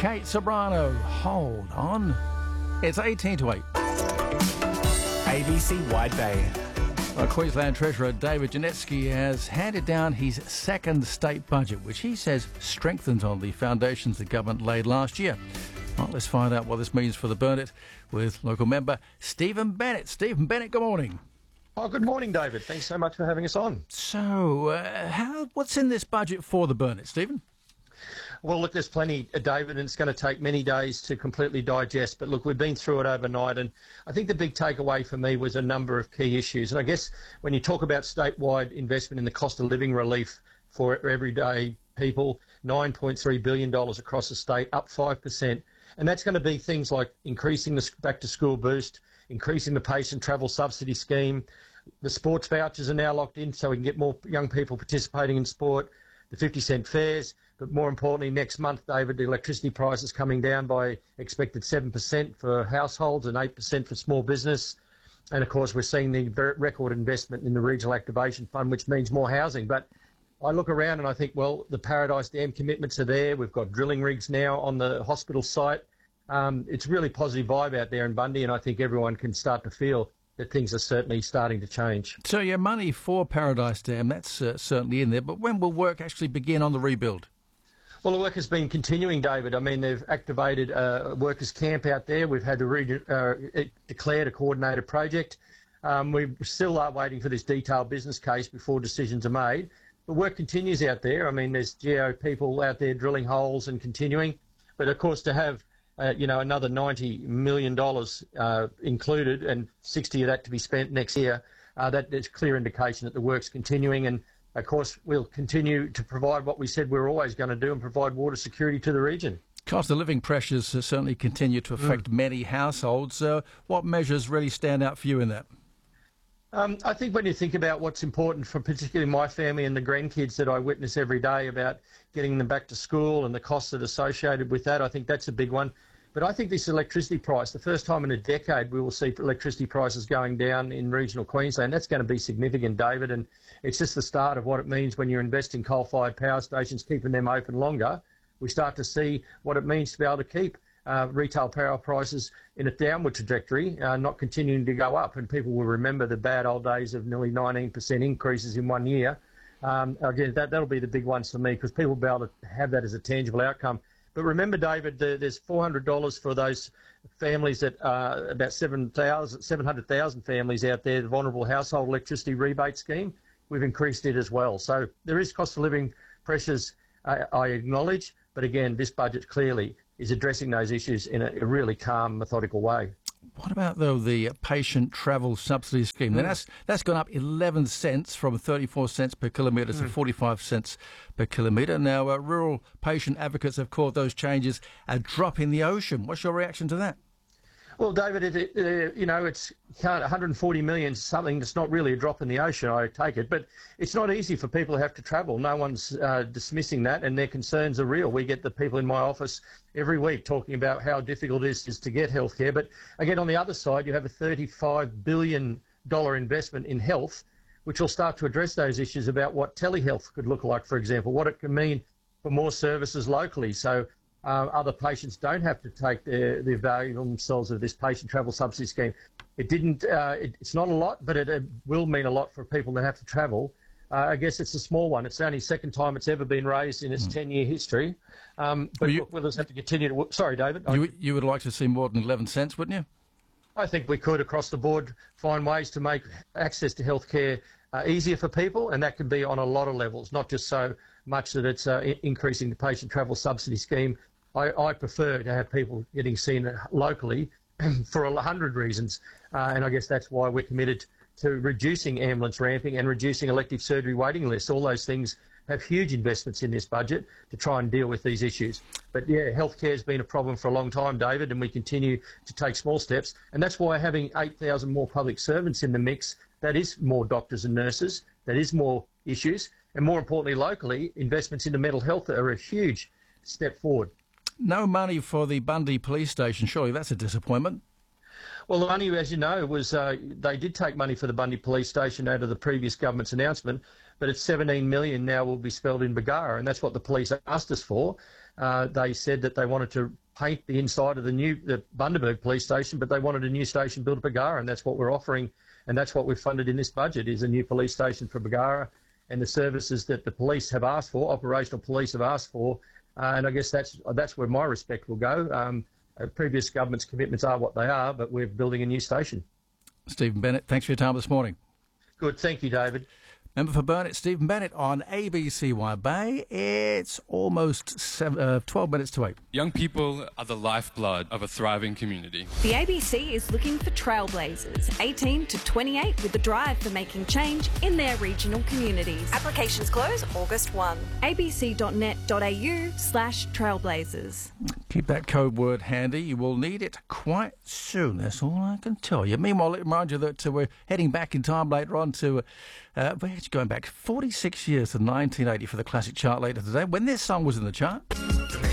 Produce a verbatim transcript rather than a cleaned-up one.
Kate Sobrano, hold on. It's eighteen to eight. A B C Wide Bay. Well, Queensland Treasurer David Janetsky has handed down his second state budget, which he says strengthens on the foundations the government laid last year. Well, let's find out what this means for the Burnett with local member Stephen Bennett. Stephen Bennett, good morning. Oh, good morning, David. Thanks so much for having us on. So, uh, how, what's in this budget for the Burnett, Stephen? Well, look, there's plenty, uh, David, and it's going to take many days to completely digest. But look, we've been through it overnight, and I think the big takeaway for me was a number of key issues. And I guess when you talk about statewide investment in the cost of living relief for everyday people, nine point three billion dollars across the state, up five percent. And that's going to be things like increasing the back-to-school boost, increasing the patient travel subsidy scheme. The sports vouchers are now locked in so we can get more young people participating in sport, the fifty cent fares. But more importantly, next month, David, the electricity price is coming down by expected seven percent for households and eight percent for small business. And, of course, we're seeing the record investment in the Regional Activation Fund, which means more housing. But I look around and I think, well, the Paradise Dam commitments are there. We've got drilling rigs now on the hospital site. Um, it's a really positive vibe out there in Bundy, and I think everyone can start to feel that things are certainly starting to change. So your money for Paradise Dam, that's uh, certainly in there. But when will work actually begin on the rebuild? Well, the work has been continuing, David. I mean, they've activated a workers' camp out there. We've had to re- uh, declared a coordinated project. Um, we still are waiting for this detailed business case before decisions are made. The work continues out there. I mean, there's geo people out there drilling holes and continuing. But, of course, to have, uh, you know, another ninety million dollars uh, included and sixty of that to be spent next year, uh, that is clear indication that the work's continuing. And, of course, we'll continue to provide what we said we we're always going to do and provide water security to the region. Cost of living pressures uh, certainly continue to affect mm. many households. Uh, what measures really stand out for you in that? Um, I think when you think about what's important for particularly my family and the grandkids that I witness every day about getting them back to school and the costs that are associated with that, I think that's a big one. But I think this electricity price, the first time in a decade we will see electricity prices going down in regional Queensland. That's going to be significant, David, and it's just the start of what it means when you invest in coal-fired power stations, keeping them open longer. We start to see what it means to be able to keep uh, retail power prices in a downward trajectory, uh, not continuing to go up. And people will remember the bad old days of nearly nineteen percent increases in one year. Um, again, that, that'll be the big ones for me because people will be able to have that as a tangible outcome. But remember, David, the, there's four hundred dollars for those families that uh, about seven hundred thousand families out there, the vulnerable household electricity rebate scheme. We've increased it as well. So there is cost of living pressures, uh, I acknowledge. But again, this budget clearly is addressing those issues in a, a really calm, methodical way. What about, though, the patient travel subsidy scheme? Mm. Now, that's, that's gone up eleven cents from thirty-four cents per kilometre mm. to forty-five cents per kilometre. Now, uh, rural patient advocates have called those changes a drop in the ocean. What's your reaction to that? Well, David, it, it, uh, you know, it's one hundred forty million, something that's not really a drop in the ocean, I take it. But it's not easy for people to have to travel. No one's uh, dismissing that, and their concerns are real. We get the people in my office every week talking about how difficult it is, is to get healthcare. But again, on the other side, you have a thirty-five billion dollars investment in health, which will start to address those issues about what telehealth could look like, for example, what it can mean for more services locally. So Uh, other patients don't have to take the, the avail themselves of this patient travel subsidy scheme. It didn't. Uh, it, it's not a lot, but it, it will mean a lot for people that have to travel. Uh, I guess it's a small one. It's the only second time it's ever been raised in its ten-year history. Um, but well, you, look, we'll just have to continue to. Sorry, David. You, you would like to see more than eleven cents, wouldn't you? I think we could, across the board, find ways to make access to healthcare uh, easier for people, and that can be on a lot of levels, not just so much that it's uh, increasing the patient travel subsidy scheme. I, I prefer to have people getting seen locally for a hundred reasons, uh, and I guess that's why we're committed to reducing ambulance ramping and reducing elective surgery waiting lists. All those things have huge investments in this budget to try and deal with these issues. But yeah, healthcare has been a problem for a long time, David, and we continue to take small steps. And that's why having eight thousand more public servants in the mix, that is more doctors and nurses, that is more issues. And more importantly, locally, investments into mental health are a huge step forward. No money for the Bundy police station. Surely that's a disappointment. Well, the money, as you know, was uh, they did take money for the Bundy police station out of the previous government's announcement, but it's seventeen million dollars now will be spelled in Bargara, and that's what the police asked us for. uh, they said that they wanted to paint the inside of the new the Bundaberg police station, but they wanted a new station built at Bargara, and that's what we're offering, and that's what we've funded in this budget, is a new police station for Bargara and the services that the police have asked for, operational police have asked for, uh, and I guess that's that's where my respect will go. Um, uh, previous government's commitments are what they are, but we're building a new station. Stephen Bennett, thanks for your time this morning. Good, thank you, David. Member for Burnett, Stephen Bennett on A B C Wide Bay. It's almost seven, uh, twelve minutes to eight. Young people are the lifeblood of a thriving community. The A B C is looking for trailblazers, eighteen to twenty-eight, with the drive for making change in their regional communities. Applications close August first. a b c dot net dot a u slash trailblazers. Keep that code word handy. You will need it quite soon. That's all I can tell you. Meanwhile, let me remind you that uh, we're heading back in time later on to... Uh, we're actually going back forty-six years to nineteen eighty for the classic chart later today, when this song was in the chart.